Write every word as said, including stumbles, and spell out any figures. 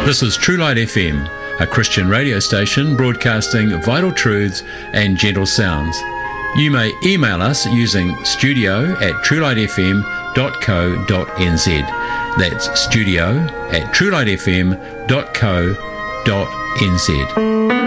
This is True Light F M, a Christian radio station broadcasting vital truths and gentle sounds. You may email us using studio at true light f m dot co dot n z. That's studio at true light f m dot co dot n z.